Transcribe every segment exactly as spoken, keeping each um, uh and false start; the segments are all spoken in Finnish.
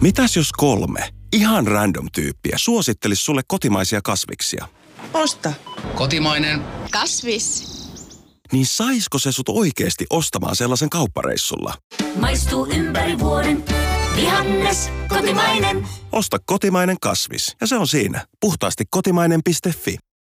Mitäs jos kolme ihan random tyyppiä suosittelis sulle kotimaisia kasviksia? Osta. Kotimainen. Kasvis. Niin saisko se sut oikeesti ostamaan sellaisen kauppareissulla? Maistuu ympäri vuoden. Vihannes, kotimainen. Osta kotimainen kasvis. Ja se on siinä. Puhtaasti kotimainen piste fi.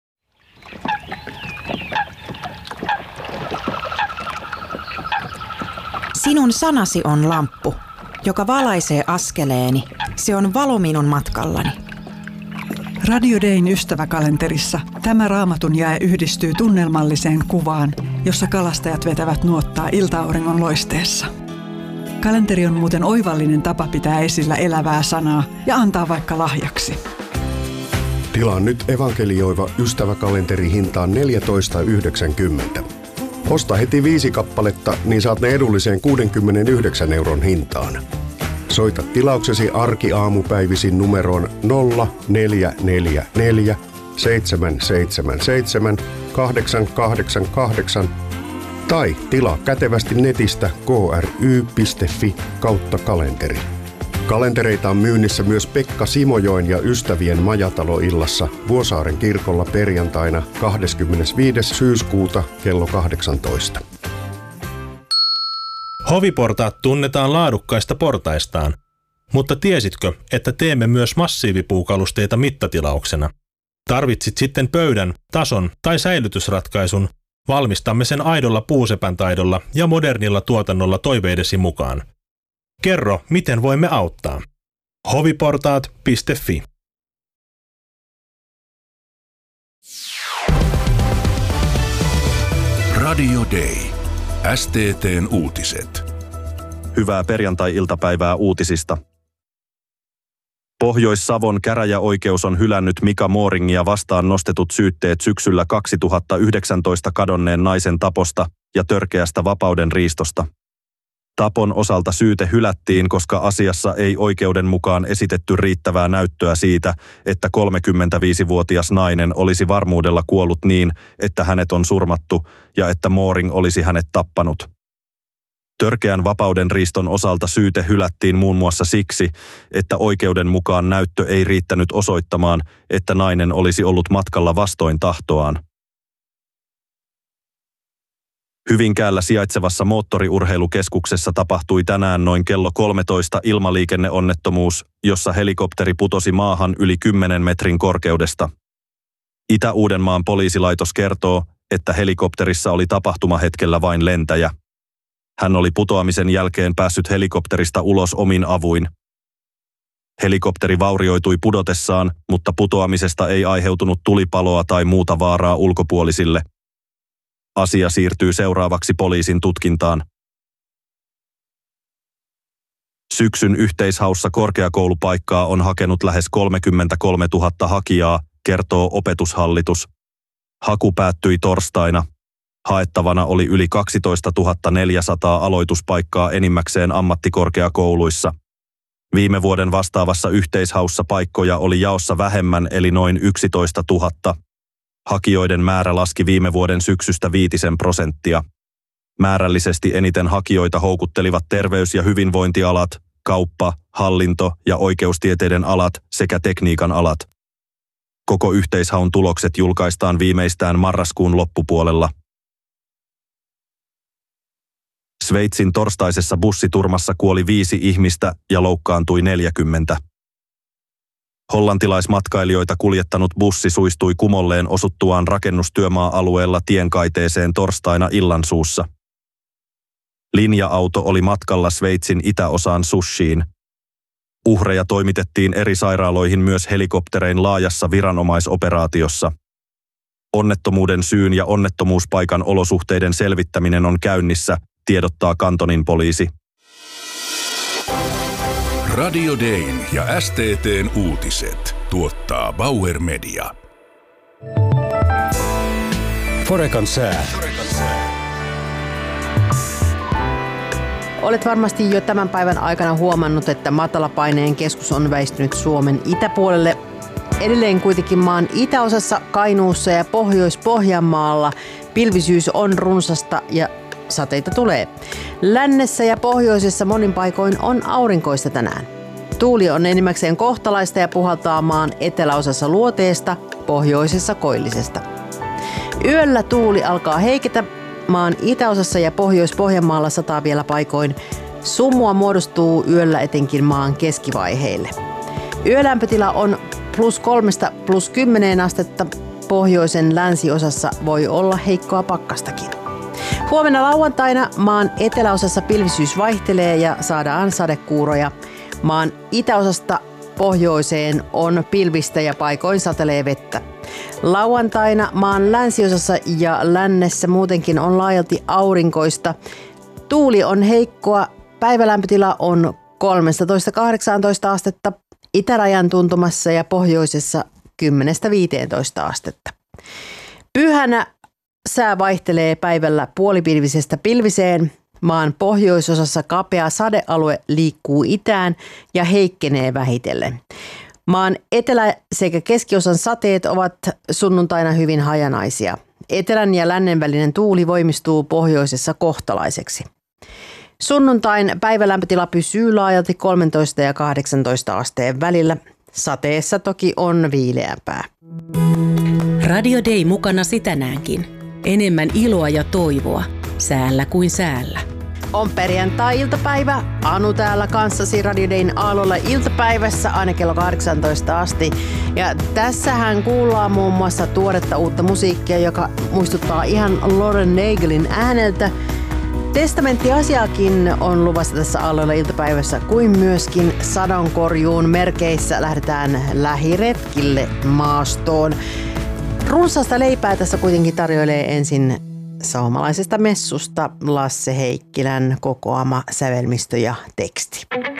Sinun sanasi on lamppu, joka valaisee askeleeni. Se on valo minun matkallani. Radio Dayn ystäväkalenterissa tämä raamatun jae yhdistyy tunnelmalliseen kuvaan, jossa kalastajat vetävät nuottaa ilta-auringon loisteessa. Kalenteri on muuten oivallinen tapa pitää esillä elävää sanaa ja antaa vaikka lahjaksi. Tilaa nyt evankelioiva ystäväkalenteri hintaan neljätoista yhdeksänkymmentä. Osta heti viisi kappaletta, niin saat ne edulliseen kuudenkymmenenyhdeksän euron hintaan. Soita tilauksesi arkiaamupäivisin numeroon nolla neljä neljä neljä seitsemän seitsemän seitsemän kahdeksan kahdeksan kahdeksan tai tilaa kätevästi netistä k r y piste f i kautta kalenteri. Kalentereita on myynnissä myös Pekka Simojoen ja ystävien majataloillassa Vuosaaren kirkolla perjantaina kahdeskymmenesviides syyskuuta kello kahdeksantoista. Hoviportaat tunnetaan laadukkaista portaistaan, mutta tiesitkö, että teemme myös massiivipuukalusteita mittatilauksena? Tarvitsit sitten pöydän, tason tai säilytysratkaisun, valmistamme sen aidolla puusepän taidolla ja modernilla tuotannolla toiveidesi mukaan. Kerro, miten voimme auttaa. hoviportaat piste fi. Radio Day. S T T:n uutiset. Hyvää perjantai-iltapäivää uutisista. Pohjois-Savon käräjäoikeus on hylännyt Mika Mooringia vastaan nostetut syytteet syksyllä kaksituhattayhdeksäntoista kadonneen naisen taposta ja törkeästä vapauden riistosta. Tapon osalta syyte hylättiin, koska asiassa ei oikeuden mukaan esitetty riittävää näyttöä siitä, että kolmekymmentäviisivuotias nainen olisi varmuudella kuollut niin, että hänet on surmattu ja että Mooring olisi hänet tappanut. Törkeän vapauden riiston osalta syyte hylättiin muun muassa siksi, että oikeuden mukaan näyttö ei riittänyt osoittamaan, että nainen olisi ollut matkalla vastoin tahtoaan. Hyvinkäällä sijaitsevassa moottoriurheilukeskuksessa tapahtui tänään noin kello kolmetoista ilmaliikenneonnettomuus, jossa helikopteri putosi maahan yli kymmenen metrin korkeudesta. Itä-Uudenmaan poliisilaitos kertoo, että helikopterissa oli tapahtumahetkellä vain lentäjä. Hän oli putoamisen jälkeen päässyt helikopterista ulos omin avuin. Helikopteri vaurioitui pudotessaan, mutta putoamisesta ei aiheutunut tulipaloa tai muuta vaaraa ulkopuolisille. Asia siirtyy seuraavaksi poliisin tutkintaan. Syksyn yhteishaussa korkeakoulupaikkaa on hakenut lähes kolmekymmentäkolmetuhatta hakijaa, kertoo Opetushallitus. Haku päättyi torstaina. Haettavana oli yli kaksitoistatuhatta neljäsataa aloituspaikkaa enimmäkseen ammattikorkeakouluissa. Viime vuoden vastaavassa yhteishaussa paikkoja oli jaossa vähemmän eli noin yksitoistatuhatta. Hakijoiden määrä laski viime vuoden syksystä viitisen prosenttia. Määrällisesti eniten hakijoita houkuttelivat terveys- ja hyvinvointialat, kauppa, hallinto ja oikeustieteiden alat sekä tekniikan alat. Koko yhteishaun tulokset julkaistaan viimeistään marraskuun loppupuolella. Sveitsin torstaisessa bussiturmassa kuoli viisi ihmistä ja loukkaantui neljäkymmentä. Hollantilaismatkailijoita kuljettanut bussi suistui kumolleen osuttuaan rakennustyömaa-alueella tienkaiteeseen torstaina illansuussa. Linja-auto oli matkalla Sveitsin itäosaan Sushiin. Uhreja toimitettiin eri sairaaloihin myös helikopterein laajassa viranomaisoperaatiossa. Onnettomuuden syyn ja onnettomuuspaikan olosuhteiden selvittäminen on käynnissä, tiedottaa kantonin poliisi. Radio Dayn ja S T T:n uutiset tuottaa Bauer Media. Forekan sää. Olet varmasti jo tämän päivän aikana huomannut, että matalapaineen keskus on väistynyt Suomen itäpuolelle. Edelleen kuitenkin maan itäosassa, Kainuussa ja Pohjois-Pohjanmaalla pilvisyys on runsasta ja sateita tulee. Lännessä ja pohjoisessa monin paikoin on aurinkoista tänään. Tuuli on enimmäkseen kohtalaista ja puhaltaa maan eteläosassa luoteesta, pohjoisessa koillisesta. Yöllä tuuli alkaa heiketä, maan itäosassa ja Pohjois-Pohjanmaalla sataa vielä paikoin. Sumua muodostuu yöllä etenkin maan keskivaiheille. Yölämpötila on plus kolmesta plus kymmeneen astetta. Pohjoisen länsiosassa voi olla heikkoa pakkastakin. Huomenna lauantaina maan eteläosassa pilvisyys vaihtelee ja saadaan sadekuuroja. Maan itäosasta pohjoiseen on pilvistä ja paikoin satelee vettä. Lauantaina maan länsiosassa ja lännessä muutenkin on laajalti aurinkoista. Tuuli on heikkoa. Päivälämpötila on kolmetoista kahdeksantoista astetta. Itärajan tuntumassa ja pohjoisessa kymmenestä viiteentoista astetta. Pyhänä sää vaihtelee päivällä puolipilvisestä pilviseen. Maan pohjoisosassa kapea sadealue liikkuu itään ja heikkenee vähitellen. Maan etelä- sekä keskiosan sateet ovat sunnuntaina hyvin hajanaisia. Etelän ja lännen välinen tuuli voimistuu pohjoisessa kohtalaiseksi. Sunnuntain päivälämpötila pysyy laajalti kolmetoista ja kahdeksantoista asteen välillä. Sateessa toki on viileämpää. Radio Day mukanasi tänäänkin. Enemmän iloa ja toivoa. Säällä kuin säällä. On perjantai-iltapäivä. Anu täällä kanssasi Radio Dayn aallolla iltapäivässä aina kello kahdeksantoista asti. Ja tässähän kuullaan muun muassa tuoretta uutta musiikkia, joka muistuttaa ihan Lauren Nagelin ääneltä. Testamenttiasiakin on luvassa tässä aallolla iltapäivässä, kuin myöskin sadonkorjuun merkeissä lähdetään lähiretkille maastoon. Runsaasta leipää tässä kuitenkin tarjoilee ensin Saumalaisesta messusta Lasse Heikkilän kokoama sävelmistö ja teksti.